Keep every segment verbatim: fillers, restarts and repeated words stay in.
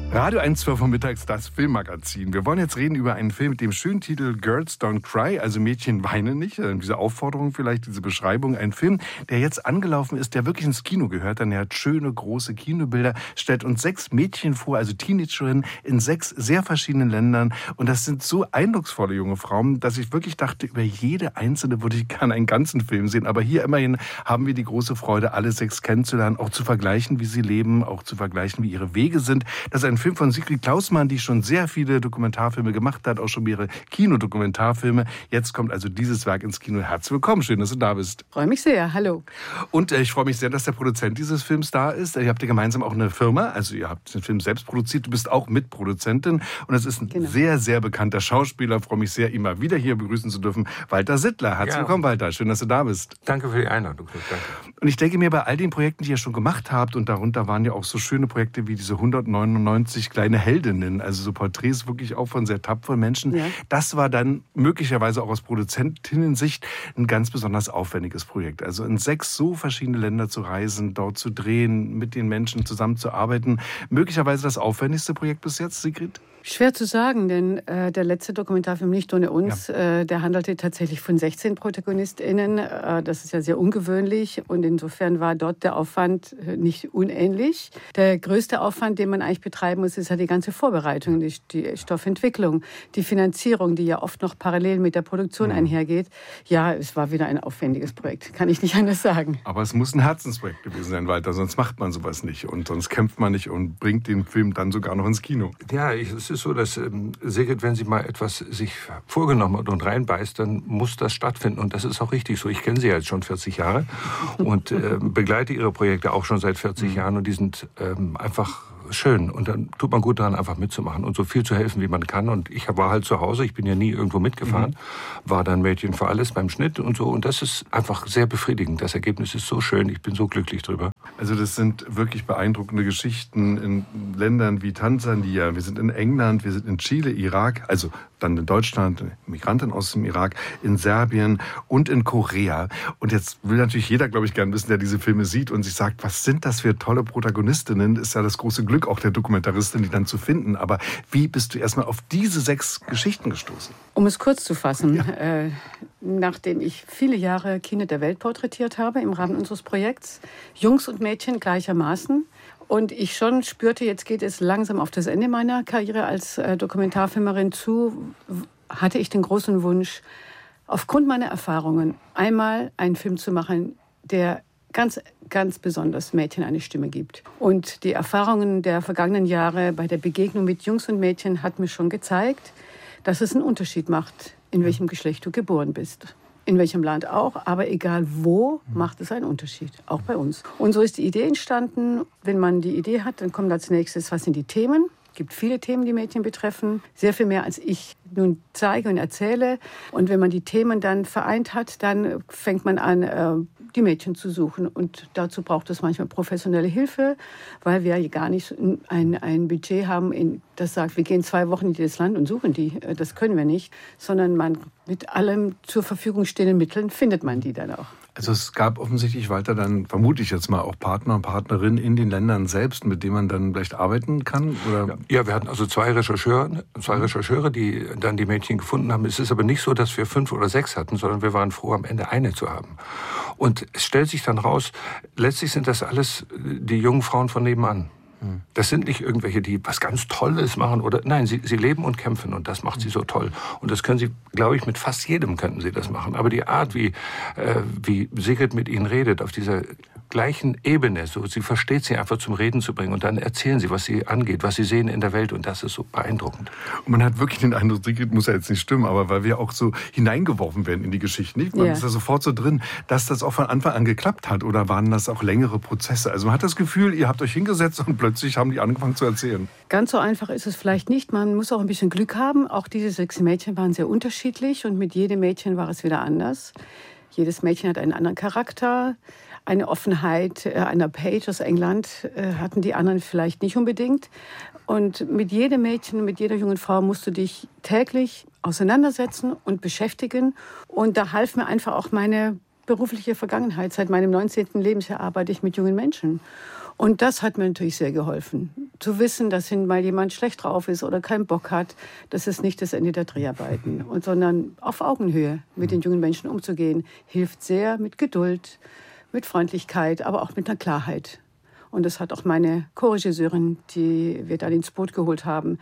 Radio eins, zwölf Uhr mittags, das Filmmagazin. Wir wollen jetzt reden über einen Film mit dem schönen Titel Girls Don't Cry, also Mädchen weinen nicht. Diese Aufforderung vielleicht, diese Beschreibung. Ein Film, der jetzt angelaufen ist, der wirklich ins Kino gehört. Denn er hat schöne, große Kinobilder, stellt uns sechs Mädchen vor, also Teenagerinnen in sechs sehr verschiedenen Ländern. Und das sind so eindrucksvolle junge Frauen, dass ich wirklich dachte, über jede einzelne würde ich gerne einen ganzen Film sehen. Aber hier immerhin haben wir die große Freude, alle sechs kennenzulernen, auch zu vergleichen, wie sie leben, auch zu vergleichen, wie ihre Wege sind. Das ist ein Film von Sigrid Klausmann, die schon sehr viele Dokumentarfilme gemacht hat, auch schon mehrere Kinodokumentarfilme. Jetzt kommt also dieses Werk ins Kino. Herzlich willkommen, schön, dass du da bist. Freue mich sehr, hallo. Und äh, ich freue mich sehr, dass der Produzent dieses Films da ist. Ihr habt ja gemeinsam auch eine Firma, also ihr habt den Film selbst produziert, du bist auch Mitproduzentin. Und es ist ein genau. sehr, sehr bekannter Schauspieler. Ich freue mich sehr, ihn mal wieder hier begrüßen zu dürfen. Walter Sittler. Herzlich ja. willkommen, Walter. Schön, dass du da bist. Danke für die Einladung. Danke. Und ich denke mir, bei all den Projekten, die ihr schon gemacht habt, und darunter waren ja auch so schöne Projekte wie diese hundertneunundneunzig kleine Heldinnen, also so Porträts wirklich auch von sehr tapferen Menschen. Ja. Das war dann möglicherweise auch aus Produzentinnen-Sicht ein ganz besonders aufwendiges Projekt. Also in sechs so verschiedene Länder zu reisen, dort zu drehen, mit den Menschen zusammenzuarbeiten. Möglicherweise das aufwendigste Projekt bis jetzt, Sigrid? Schwer zu sagen, denn äh, der letzte Dokumentarfilm Nicht ohne uns, ja. äh, der handelte tatsächlich von sechzehn ProtagonistInnen. Äh, das ist ja sehr ungewöhnlich und insofern war dort der Aufwand äh, nicht unähnlich. Der größte Aufwand, den man eigentlich betreiben muss, ist ja die ganze Vorbereitung, die, die Stoffentwicklung, die Finanzierung, die ja oft noch parallel mit der Produktion mhm. einhergeht. Ja, es war wieder ein aufwendiges Projekt, kann ich nicht anders sagen. Aber es muss ein Herzensprojekt gewesen sein, Walter, sonst macht man sowas nicht und sonst kämpft man nicht und bringt den Film dann sogar noch ins Kino. Ja, ich, es ist so, dass ähm, Sigrid, wenn sie mal etwas sich vorgenommen hat und reinbeißt, dann muss das stattfinden. Und das ist auch richtig so. Ich kenne sie jetzt schon vierzig Jahre und äh, begleite ihre Projekte auch schon seit vierzig Jahren. Und die sind ähm, einfach schön. Und dann tut man gut daran, einfach mitzumachen und so viel zu helfen, wie man kann. Und ich war halt zu Hause, ich bin ja nie irgendwo mitgefahren, mhm. war dann Mädchen für alles beim Schnitt und so. Und das ist einfach sehr befriedigend. Das Ergebnis ist so schön, ich bin so glücklich drüber. Also das sind wirklich beeindruckende Geschichten in Ländern wie Tansania, wir sind in England, wir sind in Chile, Irak, also dann in Deutschland, Migranten aus dem Irak, in Serbien und in Korea. Und jetzt will natürlich jeder, glaube ich, gerne wissen, der diese Filme sieht und sich sagt, was sind das für tolle Protagonistinnen? Ist ja das große Glück auch der Dokumentaristin, die dann zu finden. Aber wie bist du erstmal auf diese sechs Geschichten gestoßen? Um es kurz zu fassen, ja. äh, nachdem ich viele Jahre Kinder der Welt porträtiert habe im Rahmen unseres Projekts, Jungs und Mädchen gleichermaßen, und ich schon spürte, jetzt geht es langsam auf das Ende meiner Karriere als äh, Dokumentarfilmerin zu, hatte ich den großen Wunsch, aufgrund meiner Erfahrungen einmal einen Film zu machen, der ganz, ganz besonders Mädchen eine Stimme gibt. Und die Erfahrungen der vergangenen Jahre bei der Begegnung mit Jungs und Mädchen hat mir schon gezeigt, dass es einen Unterschied macht, in welchem Geschlecht du geboren bist. In welchem Land auch, aber egal wo, macht es einen Unterschied, auch bei uns. Und so ist die Idee entstanden. Wenn man die Idee hat, dann kommt als nächstes, was sind die Themen? Es gibt viele Themen, die Mädchen betreffen, sehr viel mehr, als ich nun zeige und erzähle. Und wenn man die Themen dann vereint hat, dann fängt man an, die Mädchen zu suchen. Und dazu braucht es manchmal professionelle Hilfe, weil wir ja gar nicht ein, ein Budget haben, das sagt, wir gehen zwei Wochen in jedes Land und suchen die. Das können wir nicht, sondern man mit allem zur Verfügung stehenden Mitteln findet man die dann auch. Also es gab offensichtlich, Walter, dann vermute ich jetzt mal auch Partner und Partnerinnen in den Ländern selbst, mit denen man dann vielleicht arbeiten kann? Oder? Ja, wir hatten also zwei Rechercheure, zwei Rechercheure, die dann die Mädchen gefunden haben. Es ist aber nicht so, dass wir fünf oder sechs hatten, sondern wir waren froh, am Ende eine zu haben. Und es stellt sich dann raus, letztlich sind das alles die jungen Frauen von nebenan. Das sind nicht irgendwelche, die was ganz Tolles machen oder nein, sie, sie leben und kämpfen und das macht sie so toll. Und das können sie, glaube ich, mit fast jedem könnten sie das machen. Aber die Art, wie, äh, wie Sigrid mit ihnen redet, auf dieser gleichen Ebene, so sie versteht sie einfach zum Reden zu bringen und dann erzählen sie, was sie angeht, was sie sehen in der Welt und das ist so beeindruckend. Und man hat wirklich den Eindruck, Sigrid muss ja jetzt nicht stimmen, aber weil wir auch so hineingeworfen werden in die Geschichte, nicht? Man ja. ist ja sofort so drin, dass das auch von Anfang an geklappt hat oder waren das auch längere Prozesse? Also man hat das Gefühl, ihr habt euch hingesetzt und plötzlich haben die angefangen zu erzählen. Ganz so einfach ist es vielleicht nicht. Man muss auch ein bisschen Glück haben. Auch diese sechs Mädchen waren sehr unterschiedlich und mit jedem Mädchen war es wieder anders. Jedes Mädchen hat einen anderen Charakter. Eine Offenheit einer Page aus England hatten die anderen vielleicht nicht unbedingt. Und mit jedem Mädchen, mit jeder jungen Frau musst du dich täglich auseinandersetzen und beschäftigen. Und da half mir einfach auch meine berufliche Vergangenheit. Seit meinem neunzehnten Lebensjahr arbeite ich mit jungen Menschen. Und das hat mir natürlich sehr geholfen. zu wissen, dass hin mal jemand schlecht drauf ist oder keinen Bock hat, das ist nicht das Ende der Dreharbeiten. Und, sondern auf Augenhöhe mit den jungen Menschen umzugehen, hilft sehr mit Geduld, mit Freundlichkeit, aber auch mit einer Klarheit. Und das hat auch meine Co-Regisseurin, die wir dann ins Boot geholt haben,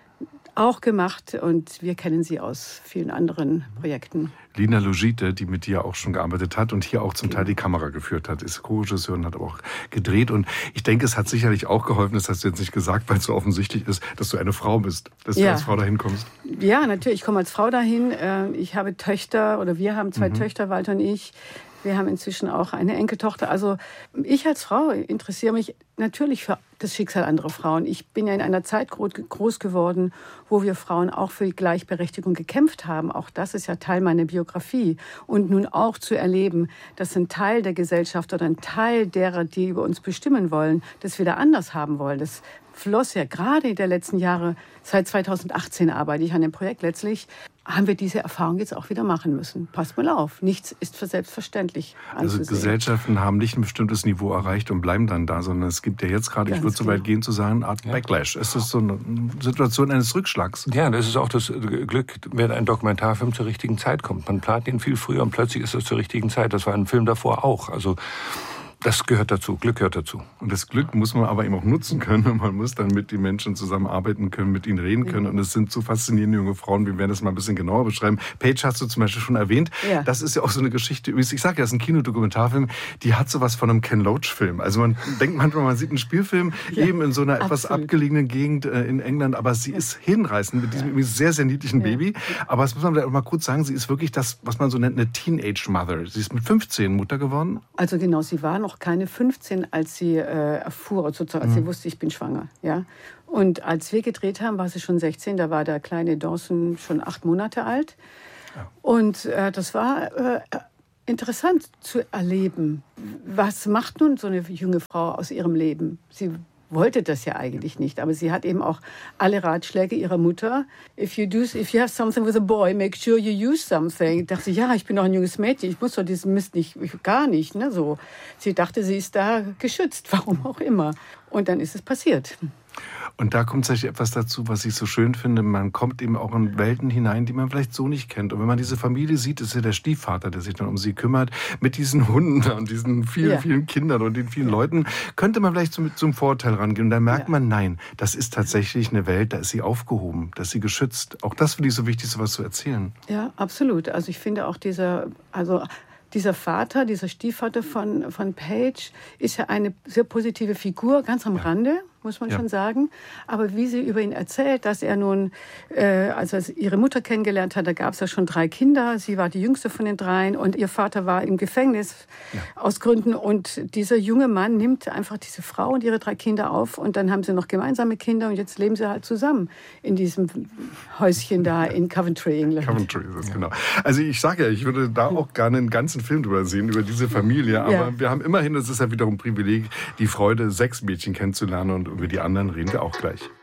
auch gemacht. Und wir kennen sie aus vielen anderen Projekten. Lina Logite, die mit dir auch schon gearbeitet hat und hier auch zum Teil die Kamera geführt hat, ist Co-Regisseurin, hat aber auch gedreht. Und ich denke, es hat sicherlich auch geholfen, das hast du jetzt nicht gesagt, weil es so offensichtlich ist, dass du eine Frau bist, dass ja. du als Frau dahin kommst. Ja, natürlich, ich komme als Frau dahin. Ich habe Töchter, oder wir haben zwei mhm. Töchter, Walter und ich. Wir haben inzwischen auch eine Enkeltochter. Also ich als Frau interessiere mich natürlich für das Schicksal anderer Frauen. Ich bin ja in einer Zeit groß geworden, wo wir Frauen auch für Gleichberechtigung gekämpft haben. Auch das ist ja Teil meiner Biografie. Und nun auch zu erleben, dass ein Teil der Gesellschaft oder ein Teil derer, die über uns bestimmen wollen, das wieder anders haben wollen. Das floss ja gerade in den letzten Jahren, seit zweitausendachtzehn arbeite ich an dem Projekt letztlich, haben wir diese Erfahrung jetzt auch wieder machen müssen. Passt mal auf, nichts ist für selbstverständlich anzusehen. Also Gesellschaften haben nicht ein bestimmtes Niveau erreicht und bleiben dann da, sondern es gibt ja jetzt gerade, Ganz ich würde so weit gehen zu sagen, eine Art ja. Backlash. Es ist so eine Situation eines Rückschlags. Ja, das ist auch das Glück, wenn ein Dokumentarfilm zur richtigen Zeit kommt. Man plant ihn viel früher und plötzlich ist es zur richtigen Zeit. Das war ein Film davor auch. Also das gehört dazu, Glück gehört dazu. Und das Glück muss man aber eben auch nutzen können und man muss dann mit den Menschen zusammenarbeiten können, mit ihnen reden können. Und es sind so faszinierende junge Frauen, wir werden das mal ein bisschen genauer beschreiben. Paige hast du zum Beispiel schon erwähnt. Ja. Das ist ja auch so eine Geschichte, ich sage ja, das ist ein Kinodokumentarfilm, die hat sowas von einem Ken Loach-Film. Also man denkt manchmal, man sieht einen Spielfilm ja, eben in so einer etwas absolut. abgelegenen Gegend in England, aber sie ist hinreißend mit diesem ja. sehr, sehr niedlichen ja. Baby. Aber das muss man auch mal kurz sagen, sie ist wirklich das, was man so nennt, eine Teenage-Mother. Sie ist mit fünfzehn Mutter geworden. Also genau, sie war noch keine fünfzehn, als sie äh, erfuhr, sozusagen, als mhm. sie wusste, ich bin schwanger. Ja? Und als wir gedreht haben, war sie schon sechzehn, da war der kleine Dawson schon acht Monate alt. Ja. Und äh, das war äh, interessant zu erleben. Was macht nun so eine junge Frau aus ihrem Leben? Sie wollte das ja eigentlich nicht, aber sie hat eben auch alle Ratschläge ihrer Mutter. If you do, if you have something with a boy, make sure you use something. Ich dachte, ja, ich bin doch ein junges Mädchen, ich muss doch diesen Mist nicht, gar nicht, ne, so. Sie dachte, sie ist da geschützt, warum auch immer. Und dann ist es passiert. Und da kommt tatsächlich etwas dazu, was ich so schön finde. Man kommt eben auch in Welten hinein, die man vielleicht so nicht kennt. Und wenn man diese Familie sieht, ist ja der Stiefvater, der sich dann um sie kümmert, mit diesen Hunden und diesen vielen, ja. vielen Kindern und den vielen ja. Leuten, könnte man vielleicht zum, zum Vorteil rangehen. Und da merkt ja. man, nein, das ist tatsächlich eine Welt, da ist sie aufgehoben, da ist sie geschützt. Auch das finde ich so wichtig, sowas zu erzählen. Ja, absolut. Also ich finde auch dieser, also dieser Vater, dieser Stiefvater von, von Paige ist ja eine sehr positive Figur, ganz am ja. Rande, muss man ja. schon sagen. Aber wie sie über ihn erzählt, dass er nun, äh, als er ihre Mutter kennengelernt hat, da gab es ja schon drei Kinder. Sie war die jüngste von den dreien und ihr Vater war im Gefängnis ja. aus Gründen. Und dieser junge Mann nimmt einfach diese Frau und ihre drei Kinder auf und dann haben sie noch gemeinsame Kinder und jetzt leben sie halt zusammen in diesem Häuschen da in Coventry, England. Coventry ist das, ja. genau. Also ich sage ja, ich würde da auch gerne einen ganzen Film drüber sehen, über diese Familie. Aber ja. wir haben immerhin, das ist ja wiederum ein Privileg, die Freude, sechs Mädchen kennenzulernen und über die anderen reden wir auch gleich.